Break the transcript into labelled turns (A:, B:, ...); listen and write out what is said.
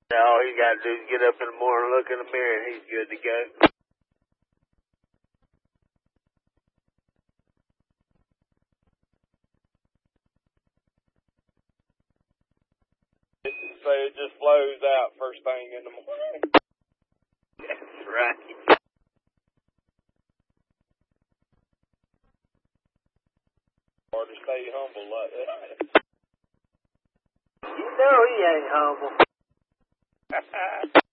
A: All he got to do is get up in the morning, look in the mirror, and he's good to go.
B: So it just flows out first thing in the morning.
A: That's right.
B: Hard to stay humble like that.
A: You know he ain't humble.